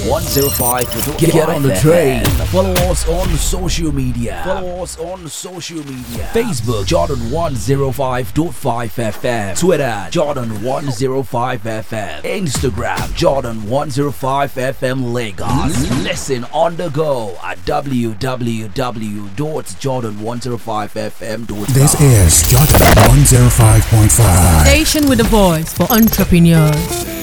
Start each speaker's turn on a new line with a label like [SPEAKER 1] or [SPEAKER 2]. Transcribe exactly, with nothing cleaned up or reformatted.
[SPEAKER 1] one oh five point five.
[SPEAKER 2] Get on the train.
[SPEAKER 1] Follow us on social media. Follow us on social media. Facebook Jordan one oh five point five F M. Twitter Jordan one oh five F M. Instagram Jordan one oh five F M Lagos. Listen on the go at w w w dot jordan one oh five f m dot com.
[SPEAKER 3] This is Jordan one oh five point five.
[SPEAKER 4] Station with a voice for entrepreneurs.